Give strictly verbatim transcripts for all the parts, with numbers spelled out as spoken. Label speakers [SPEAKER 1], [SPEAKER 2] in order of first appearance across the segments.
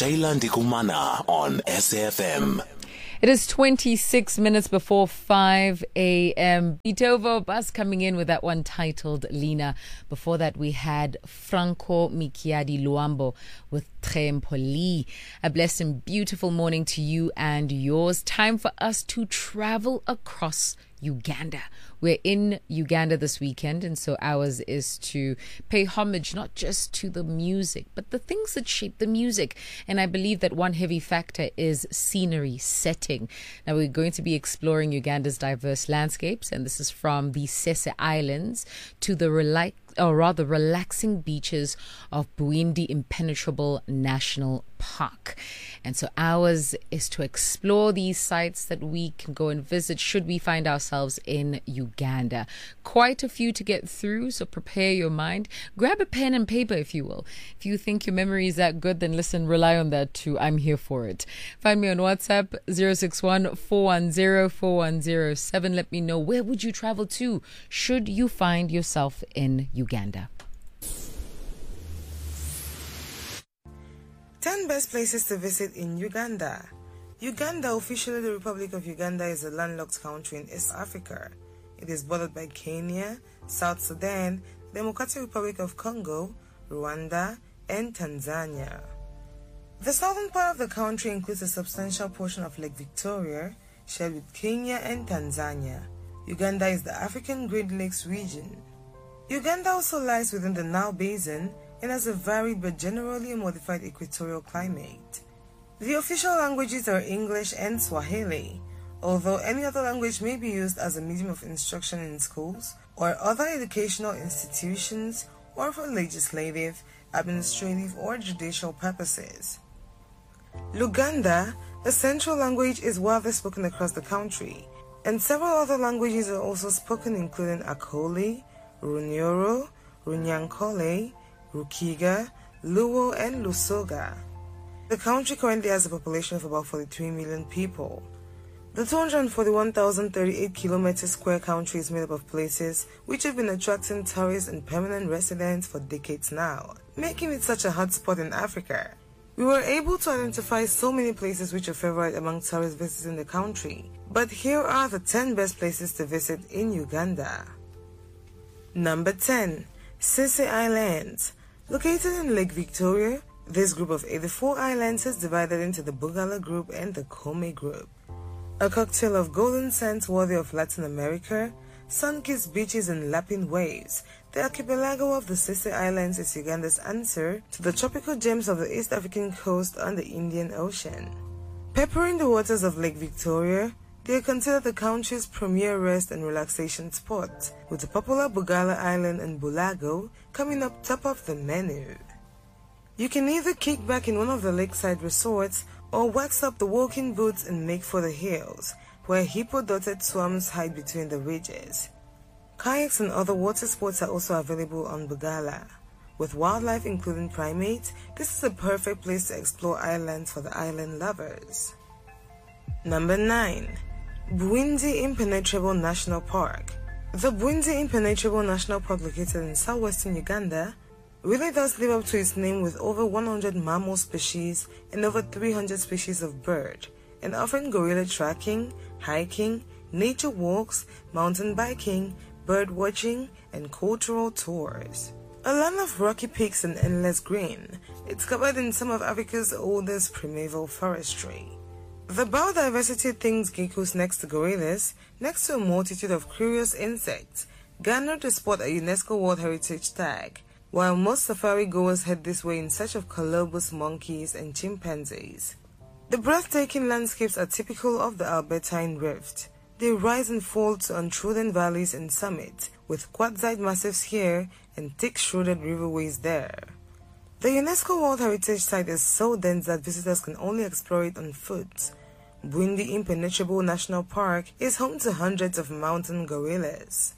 [SPEAKER 1] Shayla Ndikumana on S A F M.
[SPEAKER 2] It is twenty-six minutes before five a.m. Itovo Bus coming in with that one titled Lina. Before that, we had Franco Mikiadi Luambo with Trempoli. A blessed and beautiful morning to you and yours. Time for us to travel across Uganda. We're in Uganda this weekend, and so ours is to pay homage not just to the music, but the things that shape the music. And I believe that one heavy factor is scenery, setting. Now, we're going to be exploring Uganda's diverse landscapes, and this is from the Sese Islands to the relax, or rather relaxing beaches of Bwindi Impenetrable National Park. And so ours is to explore these sites that we can go and visit should we find ourselves in Uganda. Quite a few to get through, so prepare your mind. Grab a pen and paper, if you will. If you think your memory is that good, then listen, rely on that too. I'm here for it. Find me on WhatsApp, zero six one, four one zero, four one zero seven. Let me know, where would you travel to should you find yourself in Uganda?
[SPEAKER 3] ten best places to visit in Uganda. Uganda, officially the Republic of Uganda, is a landlocked country in East Africa. It is bordered by Kenya, South Sudan, Democratic Republic of Congo, Rwanda, and Tanzania. The southern part of the country includes a substantial portion of Lake Victoria, shared with Kenya and Tanzania. Uganda is the African Great Lakes region. Uganda also lies within the Nile Basin and has a varied but generally modified equatorial climate. The official languages are English and Swahili, although any other language may be used as a medium of instruction in schools or other educational institutions or for legislative, administrative, or judicial purposes. Luganda, a central language, is widely spoken across the country, and several other languages are also spoken, including Akoli, Runyoro, Runyankole, Rukiga, Luo, and Lusoga. The country currently has a population of about forty-three million people. The two hundred forty-one thousand thirty-eight kilometer square country is made up of places which have been attracting tourists and permanent residents for decades now, making it such a hot spot in Africa. We were able to identify so many places which are favorite among tourists visiting the country, but here are the ten best places to visit in Uganda. Number ten. Sese Islands. Located in Lake Victoria, this group of eighty-four islands is divided into the Bugala Group and the Kome Group. A cocktail of golden sands worthy of Latin America, sun-kissed beaches and lapping waves, the archipelago of the Sese Islands is Uganda's answer to the tropical gems of the East African coast on the Indian Ocean. Peppering the waters of Lake Victoria, they are considered the country's premier rest and relaxation spot, with the popular Bugala Island and Bulago coming up top of the menu. You can either kick back in one of the lakeside resorts or wax up the walking boots and make for the hills, where hippo-dotted swamps hide between the ridges. Kayaks and other water sports are also available on Bugala. With wildlife including primates, this is a perfect place to explore islands for the island lovers. Number nine. Bwindi Impenetrable National Park. The Bwindi Impenetrable National Park, located in southwestern Uganda, really does live up to its name, with over one hundred mammal species and over three hundred species of bird, and offering gorilla tracking, hiking, nature walks, mountain biking, bird watching, and cultural tours. A land of rocky peaks and endless green, it's covered in some of Africa's oldest primeval forestry. The biodiversity thinks geckos next to gorillas, next to a multitude of curious insects, garnered to sport a UNESCO World Heritage tag, while most safari goers head this way in search of colobus monkeys and chimpanzees. The breathtaking landscapes are typical of the Albertine Rift. They rise and fall to untrodden valleys and summits, with quartzite massives here and thick shrouded riverways there. The UNESCO World Heritage Site is so dense that visitors can only explore it on foot. Bwindi Impenetrable National Park is home to hundreds of mountain gorillas.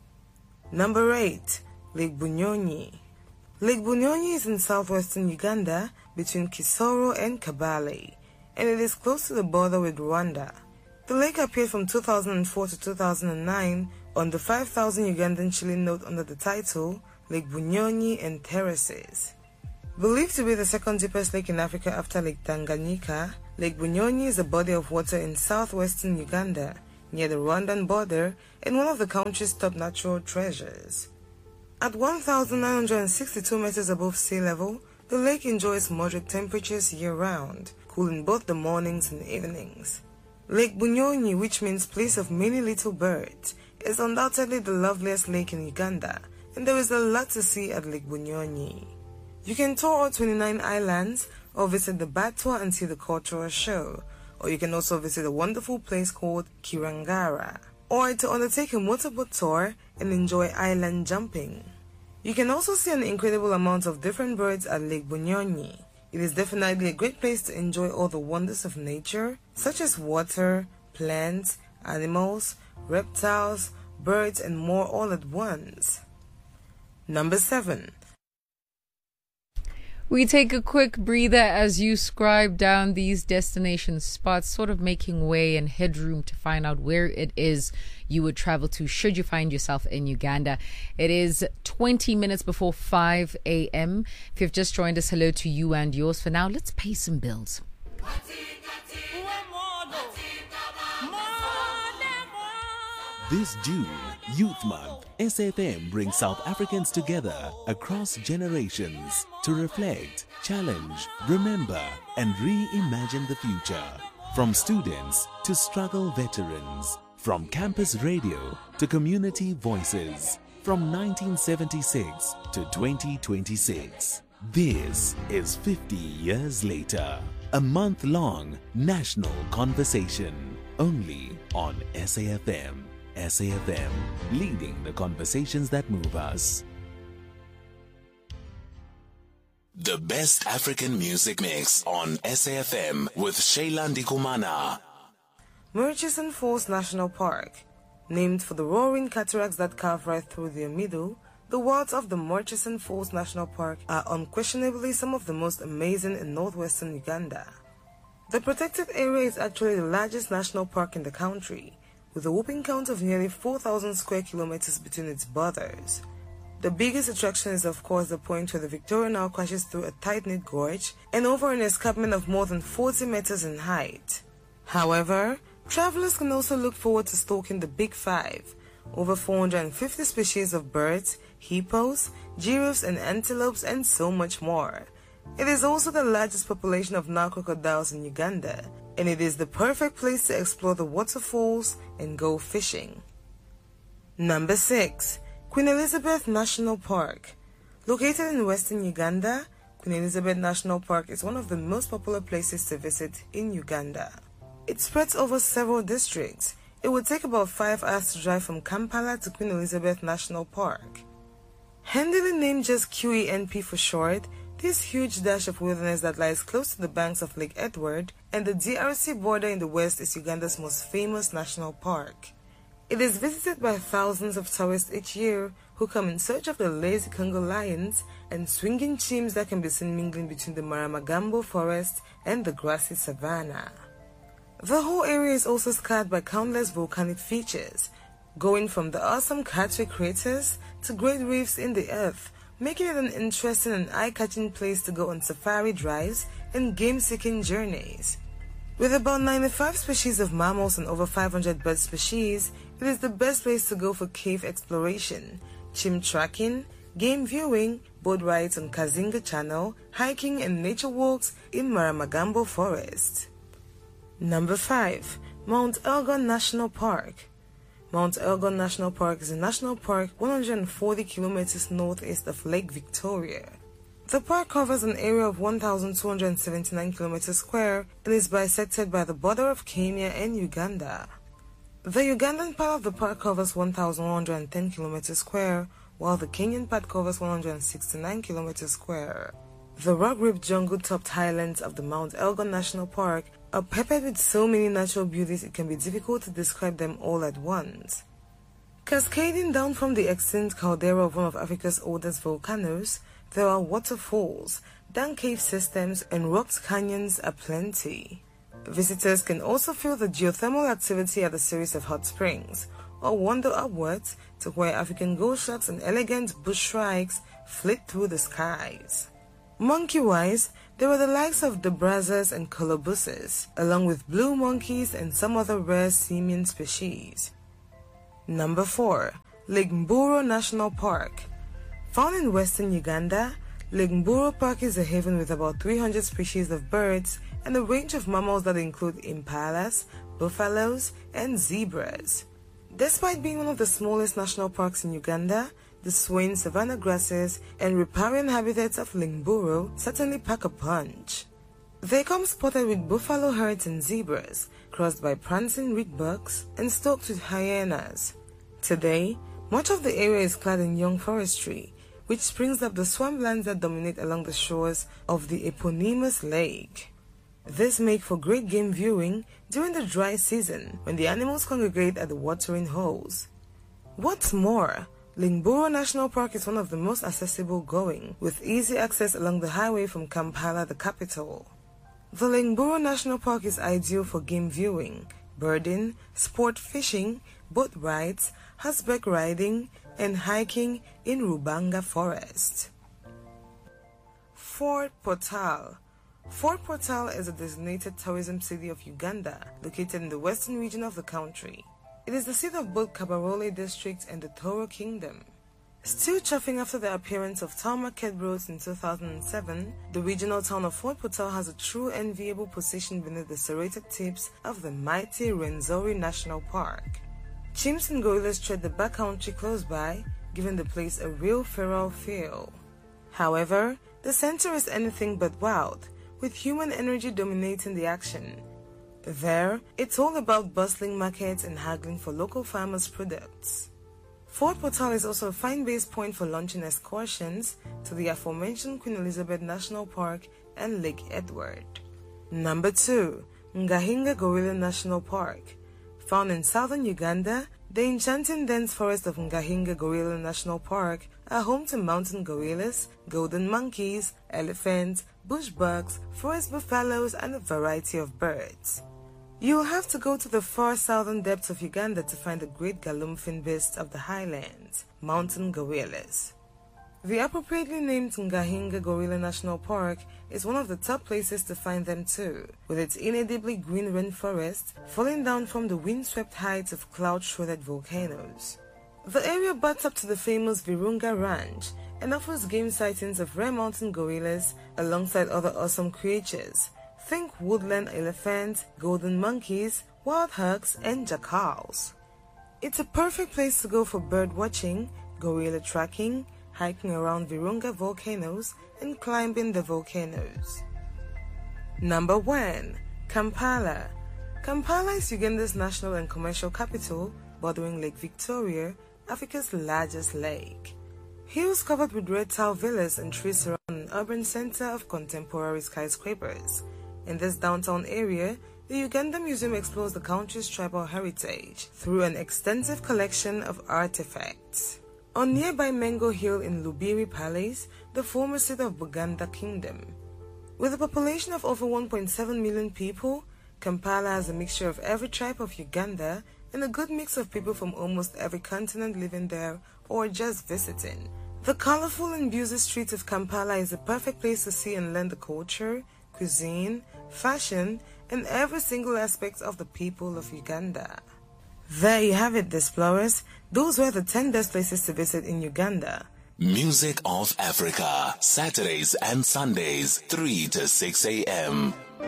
[SPEAKER 3] Number eight. Lake Bunyonyi. Lake Bunyonyi is in southwestern Uganda between Kisoro and Kabale, and it is close to the border with Rwanda. The lake appeared from two thousand four to two thousand nine on the five thousand Ugandan shilling note under the title Lake Bunyonyi and Terraces. Believed to be the second deepest lake in Africa after Lake Tanganyika, Lake Bunyonyi is a body of water in southwestern Uganda, near the Rwandan border, and one of the country's top natural treasures. At one thousand nine hundred sixty-two meters above sea level, the lake enjoys moderate temperatures year-round, cool in both the mornings and evenings. Lake Bunyonyi, which means place of many little birds, is undoubtedly the loveliest lake in Uganda, and there is a lot to see at Lake Bunyonyi. You can tour all twenty-nine islands or visit the Batwa and see the cultural show, or you can also visit a wonderful place called Kirangara, or to undertake a motorboat tour and enjoy island jumping. You can also see an incredible amount of different birds at Lake Bunyonyi. It is definitely a great place to enjoy all the wonders of nature, such as water, plants, animals, reptiles, birds, and more all at once. Number seven.
[SPEAKER 2] We take a quick breather as you scribe down these destination spots, sort of making way and headroom to find out where it is you would travel to should you find yourself in Uganda. It is twenty minutes before five a.m. If you've just joined us, hello to you and yours. For now, let's pay some bills.
[SPEAKER 1] This June, Youth Month, S F M brings South Africans together across generations to reflect, challenge, remember, and reimagine the future. From students to struggle veterans, from campus radio to community voices, from nineteen seventy-six to twenty twenty-six. This is fifty years later, a month-long national conversation, only on S A F M. S A F M, leading the conversations that move us. The best African music mix on S A F M with Sheila Ndikumana.
[SPEAKER 3] Murchison Falls National Park. Named for the roaring cataracts that carve right through their middle, the wilds of the Murchison Falls National Park are unquestionably some of the most amazing in northwestern Uganda. The protected area is actually the largest national park in the country, with a whopping count of nearly four thousand square kilometers between its borders. The biggest attraction is of course the point where the Victoria now crashes through a tight-knit gorge and over an escarpment of more than forty meters in height. However, travelers can also look forward to stalking the Big Five, over four hundred fifty species of birds, hippos, giraffes and antelopes, and so much more. It is also the largest population of Nile crocodiles in Uganda, and it is the perfect place to explore the waterfalls and go fishing. Number six. Queen Elizabeth National Park. Located in western Uganda, Queen Elizabeth National Park is one of the most popular places to visit in Uganda. It spreads over several districts. It would take about five hours to drive from Kampala to Queen Elizabeth National Park. Handily named just Q E N P for short, this huge dash of wilderness that lies close to the banks of Lake Edward and the D R C border in the west is Uganda's most famous national park. It is visited by thousands of tourists each year who come in search of the lazy Congo lions and swinging chimps that can be seen mingling between the Maramagambo forest and the grassy savanna. The whole area is also scarred by countless volcanic features, going from the awesome Katwe craters to great reefs in the earth, making it an interesting and eye-catching place to go on safari drives and game-seeking journeys. With about ninety-five species of mammals and over five hundred bird species, it is the best place to go for cave exploration, chimp tracking, game viewing, boat rides on Kazinga Channel, hiking and nature walks in Maramagambo Forest. Number five. Mount Elgon National Park. Mount Elgon National Park is a national park one hundred forty kilometers northeast of Lake Victoria. The park covers an area of one thousand two hundred seventy-nine kilometers square and is bisected by the border of Kenya and Uganda. The Ugandan part of the park covers one thousand one hundred ten kilometers square, while the Kenyan part covers one hundred sixty-nine kilometers square. The rock-ribbed jungle-topped highlands of the Mount Elgon National Park are peppered with so many natural beauties it can be difficult to describe them all at once. Cascading down from the extinct caldera of one of Africa's oldest volcanoes, there are waterfalls, dank cave systems, and rocked canyons aplenty. Visitors can also feel the geothermal activity at a series of hot springs, or wander upwards to where African gold sharks and elegant bush shrikes flit through the skies. Monkey-wise, there were the likes of the Brazos and Colobuses, along with blue monkeys and some other rare simian species. Number four. Lake Mburo National Park. Found in western Uganda, Lake Mburo Park is a haven with about three hundred species of birds and a range of mammals that include impalas, buffaloes, and zebras. Despite being one of the smallest national parks in Uganda, the swaying savanna grasses and riparian habitats of Lake Mburo certainly pack a punch. They come spotted with buffalo herds and zebras, crossed by prancing reedbucks and stoked with hyenas. Today, much of the area is clad in young forestry, which springs up the swamplands that dominate along the shores of the eponymous lake. This makes for great game viewing during the dry season when the animals congregate at the watering holes. What's more, Lake Mburo National Park is one of the most accessible going, with easy access along the highway from Kampala, the capital. The Lake Mburo National Park is ideal for game viewing, birding, sport fishing, boat rides, horseback riding, and hiking in Rubanga Forest. Fort Portal. Fort Portal is a designated tourism city of Uganda, located in the western region of the country. It is the seat of both Kabarole District and the Toro Kingdom. Still chafing after the appearance of tarmac roads in two thousand seven, the regional town of Fort Portal has a true enviable position beneath the serrated tips of the mighty Rwenzori National Park. Chimps and gorillas tread the backcountry close by, giving the place a real feral feel. However, the center is anything but wild, with human energy dominating the action. There, it's all about bustling markets and haggling for local farmers' products. Fort Portal is also a fine base point for launching excursions to the aforementioned Queen Elizabeth National Park and Lake Edward. Number two. Ngahinga Gorilla National Park. Found in southern Uganda, the enchanting dense forest of Ngahinga Gorilla National Park are home to mountain gorillas, golden monkeys, elephants, bushbucks, forest buffaloes, and a variety of birds. You'll have to go to the far southern depths of Uganda to find the great galumphine beasts of the highlands, mountain gorillas. The appropriately named Ngahinga Gorilla National Park is one of the top places to find them too, with its inedibly green rainforest falling down from the windswept heights of cloud-shrouded volcanoes. The area butts up to the famous Virunga Ranch and offers game sightings of rare mountain gorillas alongside other awesome creatures. Think woodland elephants, golden monkeys, wild hogs, and jackals. It's a perfect place to go for bird watching, gorilla tracking, hiking around Virunga volcanoes, and climbing the volcanoes. Number one. Kampala. Kampala is Uganda's national and commercial capital, bordering Lake Victoria, Africa's largest lake. Hills covered with red tile villas and trees surround an urban center of contemporary skyscrapers. In this downtown area, the Uganda Museum explores the country's tribal heritage through an extensive collection of artifacts. On nearby Mengo Hill in Lubiri Palace, the former seat of Buganda Kingdom. With a population of over one point seven million people, Kampala has a mixture of every tribe of Uganda and a good mix of people from almost every continent living there or just visiting. The colorful and busy streets of Kampala is a perfect place to see and learn the culture, cuisine, fashion, and every single aspect of the people of Uganda. There you have it, Explorers. Those were the ten best places to visit in Uganda.
[SPEAKER 1] Music of Africa, Saturdays and Sundays, three to six a.m.